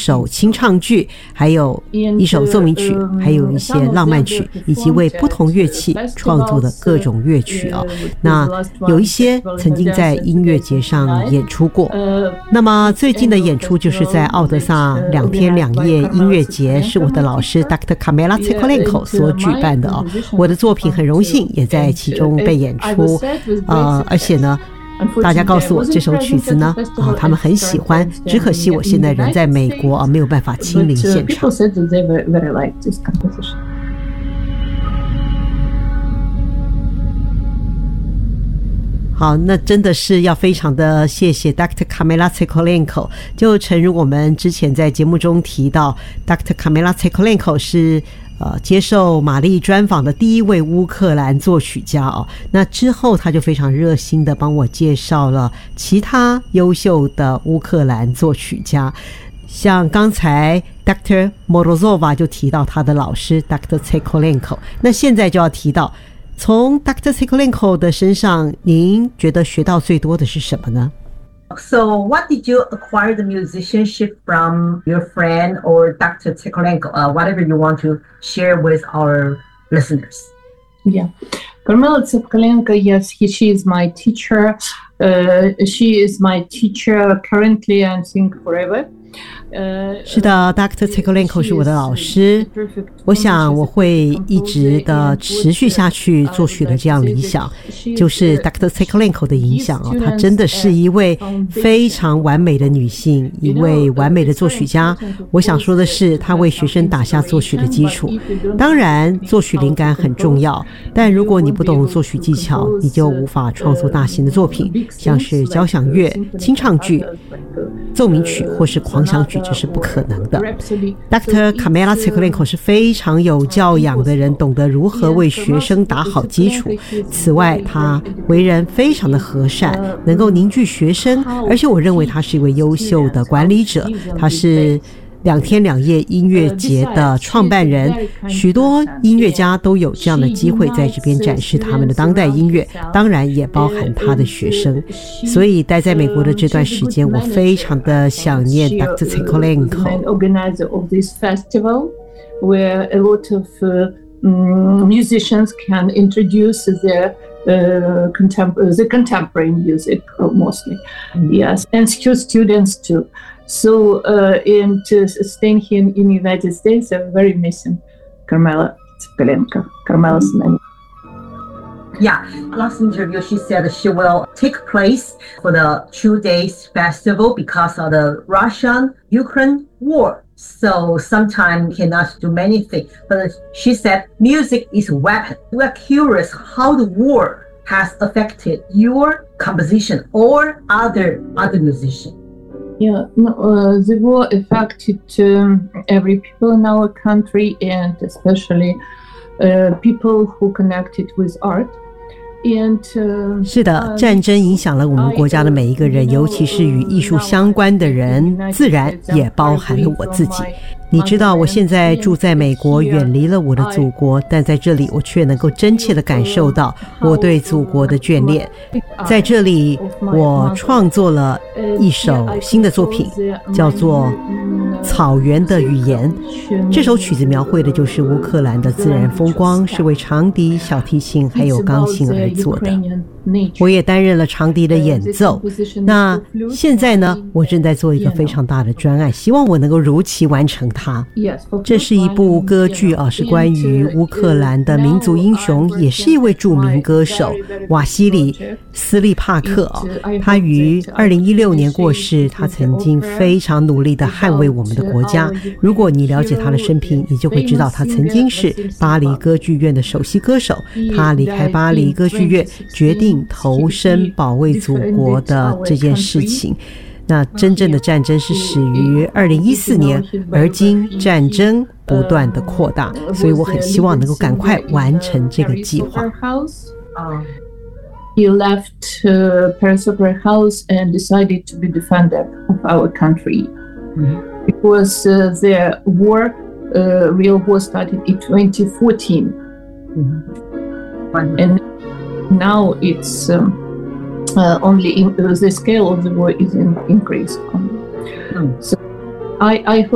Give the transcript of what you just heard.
首清唱剧，还有一首奏鸣曲，还有一些浪漫曲，以及为不同乐器创作的各种乐曲啊。那有一些曾经在音乐节上演出过。那么最近的演出就是在奥德萨2天2夜音乐节，是我的老师 Dr. Kamila Tsykolenko 所举办的啊。我的作品很荣幸也在其中被演出，而且呢，大家告诉我这首曲子呢，他们很喜欢，只可惜我现在人在美国没有办法亲临现场。好，那真的是要非常的谢谢 Dr. Kamila Tsykolenko。就诚如我们之前在节目中提到， Dr. Kamila Tsykolenko 是接受玛丽专访的第一位乌克兰作曲家哦。那之后他就非常热心的帮我介绍了其他优秀的乌克兰作曲家，像刚才 Dr. Morozova 就提到他的老师 Dr. Tsykolenko。那现在就要提到，从 Dr. Tsykolenko 的身上，您觉得学到最多的是什么呢？ So what did you acquire the musicianship from your friend or Dr. Tsykolenko? Whatever you want to share with our listeners. Yeah. Kamila Tsykolenko, yes, she is my teacher. She is my teacher currently and I think forever. 是的 Dr. Tsykolenko 是我的老师，我想我会一直的持续下去作曲的这样理想，就是 Dr. Tsykolenko 的影响她真的是一位非常完美的女性，一位完美的作曲家。我想说的是，她为学生打下作曲的基础。当然作曲灵感很重要，但如果你不懂作曲技巧，你就无法创作大型的作品，像是交响乐、清唱剧、奏鸣曲或是狂想曲，这是不可能的。 Dr. Kamila Tsykolenko 是非常有教养的人，懂得如何为学生打好基础。此外，他为人非常的和善，能够凝聚学生，而且我认为他是一位优秀的管理者。他是2天2夜音乐节的创办人，许多音乐家都有这样的机会在这边展示他们的当代音乐，当然也包含他的学生。所以待在美国的这段时间，我非常的想念 Dr. Tsykolenko。 Organizer of this festival where a lot of musicians can introduce their contemporary music mostly. Yes, and students too.So, and staying here in the United States, I'm very missing Kamila Tsykolenko, Kamila's name. Yeah, last interview she said she will take place for the 2 days festival because of the Russian-Ukraine war. So sometimes cannot do many things. But she said music is a weapon. We are curious how the war has affected your composition or other musicians.Yeah, the war affected every people in our country and especially people who connected with art. 是的，战争影响了我们国家的每一个人，尤其是与艺术相关的人，自然也包含了我自己。你知道我现在住在美国，远离了我的祖国，但在这里我却能够真切地感受到我对祖国的眷恋。在这里我创作了一首新的作品，叫做《草原的语言》。这首曲子描绘的就是乌克兰的自然风光，是为长笛、小提琴还有钢琴而做的。我也担任了长笛的演奏。那现在呢，我正在做一个非常大的专案，希望我能够如期完成它。这是一部歌剧是关于乌克兰的民族英雄，也是一位著名歌手瓦西里斯利帕克他于2016年过世。他曾经非常努力地捍卫我们的国家。如果你了解他的生平，你就会知道他曾经是巴黎歌剧院的首席歌手。他离开巴黎歌剧院，决定投身保卫祖国的这件事情。那真正的战争是始于2014年，而今战争不断的扩大，所以我很希望能够赶快完成这个计划。 He left Paris Opera House and decided to be defender of our country. Because the war, real war started in 2014. And now it's only the scale of the war is increased. So I hope